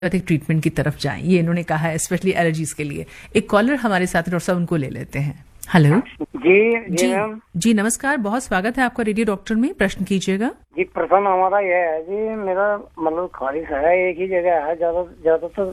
Homeopathic treatment की तरफ जाएं, ये इन्होंने कहा है, स्पेशली एलर्जीज के लिए। एक कॉलर हमारे साथ है, डॉक्टर साहब उनको ले लेते हैं। हेलो जी मैम। जी नमस्कार, बहुत स्वागत है आपका रेडियो डॉक्टर में, प्रश्न कीजिएगा। जी प्रश्न हमारा यह है जी, मेरा मतलब खारिश है, एक ही जगह है, ज्यादा तो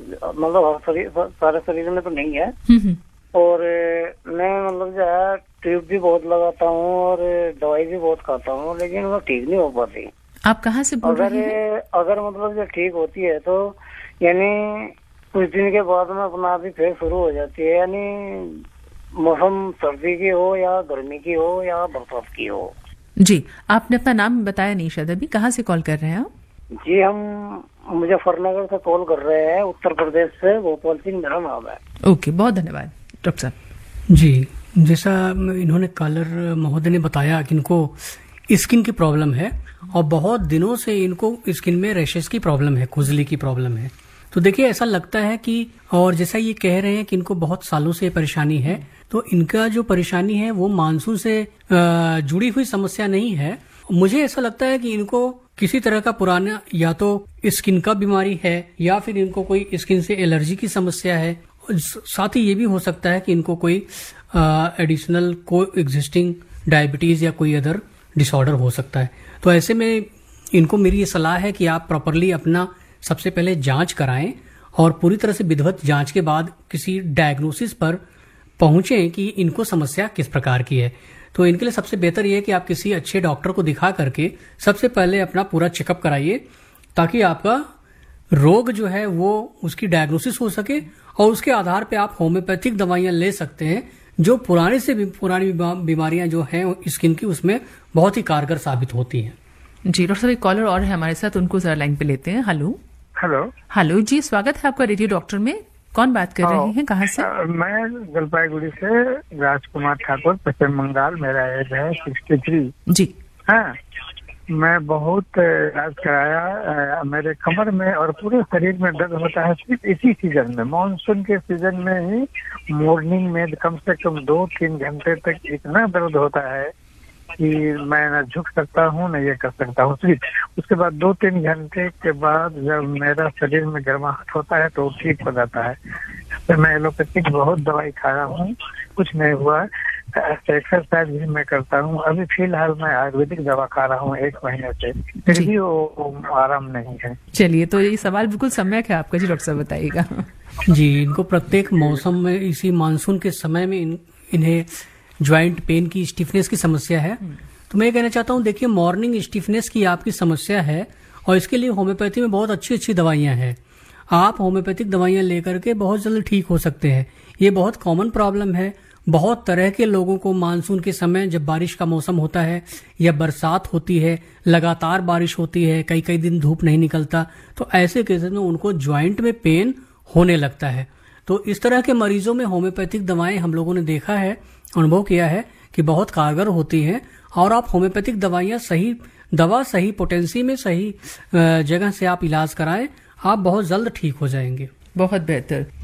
मतलब सारे शरीर में तो नहीं है। और मैं मतलब जो है ट्यूब भी बहुत लगाता हूँ और दवाई भी बहुत खाता हूँ, लेकिन वो ठीक नहीं हो पाती। आप कहाँ से बोल रहे हैं? अगर मतलब जो ठीक होती है तो यानी कुछ दिन के बाद में अपना आप ही फिर शुरू हो जाती है, यानी मौसम सर्दी की हो या गर्मी की हो या बरसात की हो। जी, आपने अपना नाम बताया नहीं शायद अभी, कहाँ से कॉल कर रहे हैं आप? जी हम मुजफ्फरनगर से कॉल कर रहे हैं, उत्तर प्रदेश से, गोपाल सिंह मेरा नाम है। ओके, बहुत धन्यवाद डॉक्टर साहब। जी, जैसा इन्होंने कॉलर महोदय ने बताया कि इनको स्किन की प्रॉब्लम है और बहुत दिनों से इनको स्किन में रैशेस की प्रॉब्लम है, खुजली की प्रॉब्लम है। तो देखिए ऐसा लगता है कि, और जैसा ये कह रहे हैं कि इनको बहुत सालों से परेशानी है, तो इनका जो परेशानी है वो मानसून से जुड़ी हुई समस्या नहीं है। मुझे ऐसा लगता है कि इनको किसी तरह का पुराना या तो स्किन का बीमारी है या फिर इनको कोई स्किन से एलर्जी की समस्या है। साथ ही ये भी हो सकता है कि इनको कोई एडिशनल को एग्जिस्टिंग डायबिटीज या कोई अदर डिसऑर्डर हो सकता है। तो ऐसे में इनको मेरी ये सलाह है कि आप प्रॉपरली अपना सबसे पहले जांच कराएं और पूरी तरह से विधिवत जांच के बाद किसी डायग्नोसिस पर पहुंचें कि इनको समस्या किस प्रकार की है। तो इनके लिए सबसे बेहतर यह है कि आप किसी अच्छे डॉक्टर को दिखा करके सबसे पहले अपना पूरा चेकअप कराइए, ताकि आपका रोग जो है वो उसकी डायग्नोसिस हो सके और उसके आधार पे आप होम्योपैथिक दवाइयां ले सकते हैं, जो पुरानी से भी पुरानी बीमारियां जो हैं स्किन की, उसमें बहुत ही कारगर साबित होती हैं। जी डॉक्टर साहब, एक कॉलर और है हमारे साथ, उनको जरा लाइन पे लेते हैं। हेलो जी, स्वागत है आपका रेडियो डॉक्टर में। कौन बात कर रहे हैं, कहाँ से? मैं जलपाईगुड़ी से राजकुमार ठाकुर, पश्चिम बंगाल। मेरा एज है 63 जी। हाँ, मैं बहुत इलाज कराया, मेरे कमर में और पूरे शरीर में दर्द होता है सिर्फ इसी सीजन में, मानसून के सीजन में ही। मॉर्निंग में कम से कम 2-3 घंटे तक इतना दर्द होता है कि मैं न झुक सकता हूँ न ये कर सकता हूँ सिर्फ। उसके बाद 2-3 घंटे के बाद जब मेरा शरीर में गर्माहट होता है तो ठीक हो जाता है। तो मैं एलोपैथिक बहुत दवाई खाया हूँ, कुछ नहीं हुआ। एक्सरसाइज भी मैं करता हूँ। अभी फिलहाल मैं आयुर्वेदिक दवा खा रहा हूँ 1 महीने से, फिर भी वो आराम नहीं है। चलिए, तो ये सवाल बिल्कुल सम्यक है आपका जी, डॉक्टर साहब बताइएगा। जी, इनको प्रत्येक मौसम में, इसी मानसून के समय में इन्हें ज्वाइंट पेन की, स्टिफनेस की समस्या है। तो मैं ये कहना चाहता हूँ, देखिए मॉर्निंग स्टिफनेस की आपकी समस्या है और इसके लिए होम्योपैथी में बहुत अच्छी अच्छी दवाइयां हैं। आप होम्योपैथिक दवाइयां लेकर के बहुत जल्द ठीक हो सकते हैं। ये बहुत कॉमन प्रॉब्लम है। बहुत तरह के लोगों को मानसून के समय, जब बारिश का मौसम होता है या बरसात होती है, लगातार बारिश होती है, कई कई दिन धूप नहीं निकलता, तो ऐसे केसेस में उनको ज्वाइंट में पेन होने लगता है। तो इस तरह के मरीजों में होम्योपैथिक दवाएं हम लोगों ने देखा है, अनुभव किया है कि बहुत कारगर होती हैं। और आप होम्योपैथिक दवाइयां सही पोटेंसी में, सही जगह से आप इलाज कराएं, आप बहुत जल्द ठीक हो जाएंगे। बहुत बेहतर।